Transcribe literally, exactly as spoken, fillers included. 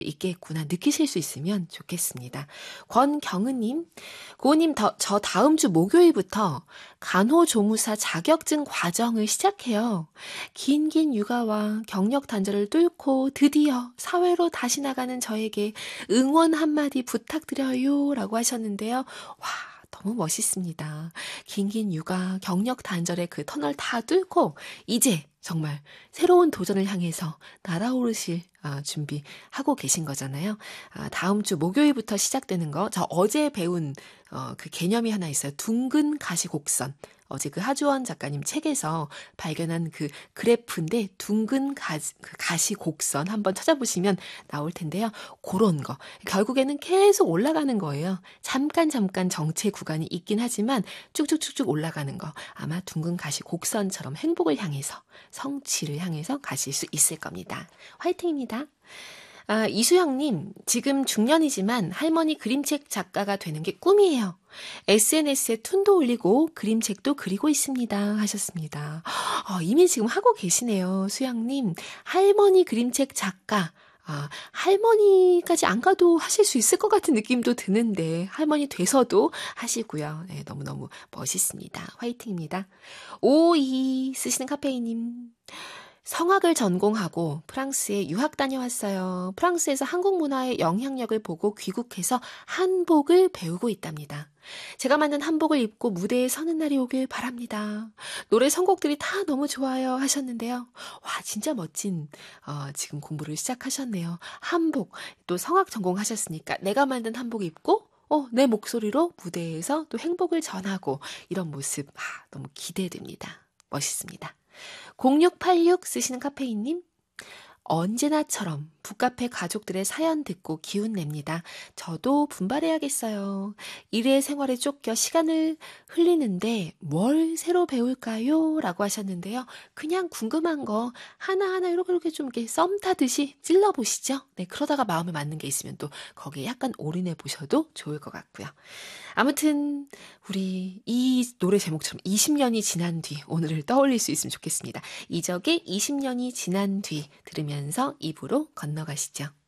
있겠구나 느끼실 수 있으면 좋겠습니다. 권경은님, 고은님, 더, 저 다음 주 목요일부터 간호조무사 자격증 과정을 시작해요. 긴긴 육아와 경력 단절을 뚫고 드디어 사회로 다시 나가는 저에게 응원 한마디 부탁드려요 라고 하셨는데요. 와, 너무 멋있습니다. 긴긴 육아, 경력 단절의 그 터널 다 뚫고 이제 정말 새로운 도전을 향해서 날아오르실 아, 준비하고 계신 거잖아요. 아, 다음 주 목요일부터 시작되는 거, 저 어제 배운 어, 그 개념이 하나 있어요. 둥근 가시곡선. 어제 그 하주원 작가님 책에서 발견한 그 그래프인데 둥근 가시, 그 가시곡선 한번 찾아보시면 나올 텐데요. 그런 거. 결국에는 계속 올라가는 거예요. 잠깐 잠깐 정체 구간이 있긴 하지만 쭉쭉쭉쭉 올라가는 거. 아마 둥근 가시곡선처럼 행복을 향해서 성취를 향해서 가실 수 있을 겁니다. 화이팅입니다. 아, 이수영님, 지금 중년이지만 할머니 그림책 작가가 되는 게 꿈이에요. 에스엔에스에 툰도 올리고 그림책도 그리고 있습니다. 하셨습니다. 아, 이미 지금 하고 계시네요. 수영님, 할머니 그림책 작가. 아, 할머니까지 안 가도 하실 수 있을 것 같은 느낌도 드는데 할머니 돼서도 하시고요. 네, 너무너무 멋있습니다. 화이팅입니다. 오이 쓰시는 카페이님. 성악을 전공하고 프랑스에 유학 다녀왔어요. 프랑스에서 한국 문화의 영향력을 보고 귀국해서 한복을 배우고 있답니다. 제가 만든 한복을 입고 무대에 서는 날이 오길 바랍니다. 노래 선곡들이 다 너무 좋아요 하셨는데요. 와, 진짜 멋진 어, 지금 공부를 시작하셨네요. 한복, 또 성악 전공하셨으니까 내가 만든 한복 입고 어, 내 목소리로 무대에서 또 행복을 전하고 이런 모습 아, 너무 기대됩니다. 멋있습니다. 공육팔육 쓰시는 카페인님, 언제나처럼 북카페 가족들의 사연 듣고 기운 냅니다. 저도 분발해야겠어요. 일의 생활에 쫓겨 시간을 흘리는데 뭘 새로 배울까요? 라고 하셨는데요. 그냥 궁금한 거 하나하나 이렇게 이렇게 좀 이렇게 썸 타듯이 찔러보시죠. 네, 그러다가 마음에 맞는 게 있으면 또 거기에 약간 올인해 보셔도 좋을 것 같고요. 아무튼 우리 이 노래 제목처럼 이십 년이 지난 뒤 오늘을 떠올릴 수 있으면 좋겠습니다. 이적의 이십 년이 지난 뒤 들으면서 입으로 건너가시죠.